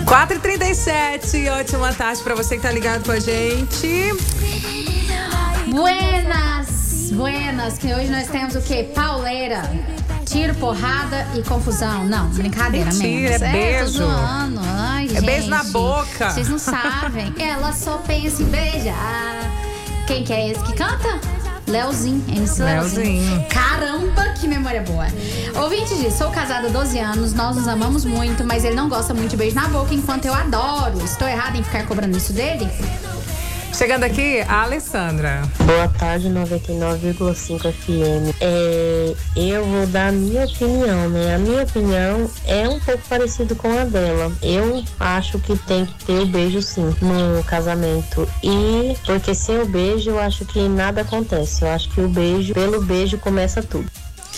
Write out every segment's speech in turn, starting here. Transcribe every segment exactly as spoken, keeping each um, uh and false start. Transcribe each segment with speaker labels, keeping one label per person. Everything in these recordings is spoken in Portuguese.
Speaker 1: quatro e trinta e sete, ótima tarde pra você que tá ligado com a gente.
Speaker 2: Buenas, buenas, que hoje nós temos o quê? Pauleira. Tiro, porrada e confusão. Não, brincadeira mesmo.
Speaker 1: Mentira, é beijo.
Speaker 2: É, tô zoando. Ai,
Speaker 1: é
Speaker 2: gente,
Speaker 1: beijo na boca.
Speaker 2: Vocês não sabem. Ela só pensa em beijar. Quem que é esse que canta? Leozinho, M C Leozinho.
Speaker 1: Leozinho.
Speaker 2: Caramba, que memória boa. Ouvinte diz, sou casada há doze anos, nós nos amamos muito, mas ele não gosta muito de beijo na boca, enquanto eu adoro. Estou errada em ficar cobrando isso dele?
Speaker 1: Chegando aqui, a Alessandra.
Speaker 3: Boa tarde, noventa e nove vírgula cinco F M. É, eu vou dar a minha opinião, né? A minha opinião é um pouco parecido com a dela. Eu acho que tem que ter o beijo sim no casamento. E porque sem o beijo eu acho que nada acontece. Eu acho que o beijo, pelo beijo começa tudo.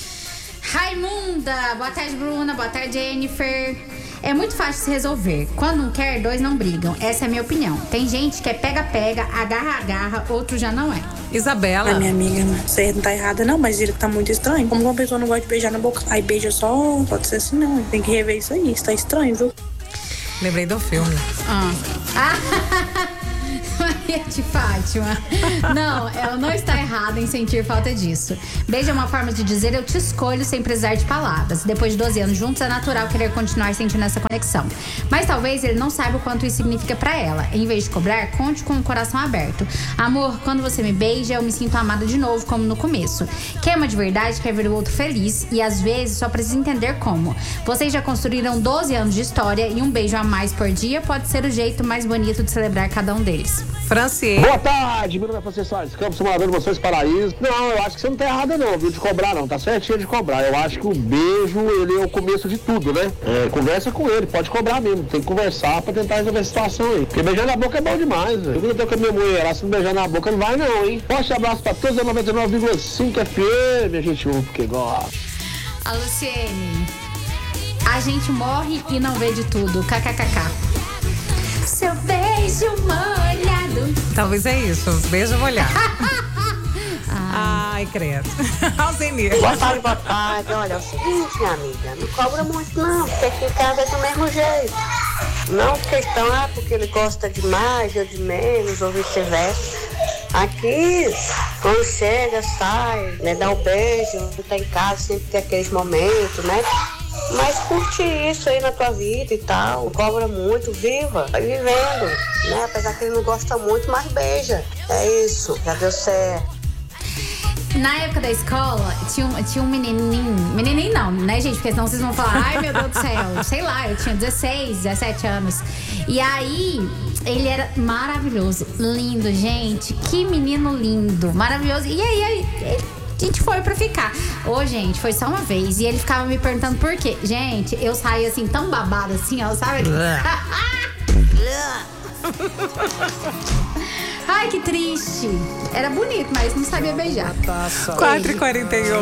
Speaker 2: Raimunda, boa tarde, Bruna, boa tarde, Jennifer. É muito fácil se resolver. Quando um quer, dois não brigam. Essa é a minha opinião. Tem gente que é pega-pega, agarra-agarra, outro já não é.
Speaker 1: Isabela.
Speaker 4: A minha amiga, você não tá errada não, mas ele tá muito estranho. Como uma pessoa não gosta de beijar na boca, aí beija só, pode ser assim não. Tem que rever isso aí, isso tá estranho, viu?
Speaker 1: Lembrei do filme.
Speaker 2: Ah. Ah. Maria de Fátima. Não, ela não está errada em sentir falta disso. Beijo é uma forma de dizer eu te escolho sem precisar de palavras. Depois de doze anos juntos, é natural querer continuar sentindo essa conexão. Mas talvez ele não saiba o quanto isso significa pra ela. Em vez de cobrar, conte com o coração aberto. Amor, quando você me beija, eu me sinto amada de novo, como no começo. Quem ama de verdade quer ver o outro feliz e às vezes só precisa entender como. Vocês já construíram doze anos de história e um beijo a mais por dia pode ser o jeito mais bonito de celebrar cada um deles.
Speaker 1: Franciele.
Speaker 5: Boa tarde, meu nome é Francisco Soares Campos, morador de Vocês Paraíso. Não, eu acho que você não tá errada não, viu, de cobrar não, tá certinho de cobrar. Eu acho que o beijo, ele é o começo de tudo, né? É, conversa com ele, pode cobrar mesmo, tem que conversar pra tentar resolver a situação aí. Porque beijar na boca é bom demais, velho. Eu não tenho com a minha mulher, se não beijar na boca não vai não, hein? Forte abraço pra todos, é noventa e nove vírgula cinco F M, a gente ouve porque gosta.
Speaker 2: A Luciene. A gente morre e não vê de tudo, kkkk. Seu beijo molhado.
Speaker 1: Talvez é isso, beijo molhado. Ai, credo. Alzenir.
Speaker 6: Boa tarde, boa tarde. Olha, é o seguinte, minha amiga, não cobra muito não, porque aqui em casa é do mesmo jeito. Não questão, ah, porque ele gosta de mais ou de menos, ou vice-versa. Aqui, quando chega, sai, né, dá um beijo, tá em casa, sempre tem aqueles momentos, né? Mas curte isso aí na tua vida e tal, não cobra muito, viva, vai vivendo, né? Apesar que ele não gosta muito, mas beija. É isso, já deu certo.
Speaker 2: Na época da escola, tinha um, tinha um menininho, menininho não, né, gente? Porque senão vocês vão falar, ai meu Deus do céu, sei lá, eu tinha dezesseis, dezessete anos. E aí, ele era maravilhoso, lindo, gente, que menino lindo, maravilhoso. E aí, aí ele, a gente foi pra ficar. Ô, gente, foi só uma vez. E ele ficava me perguntando por quê. Gente, eu saí assim, tão babada assim, ó, sabe? Ai, que triste. Era bonito, mas não sabia beijar.
Speaker 1: quatro e quarenta e um.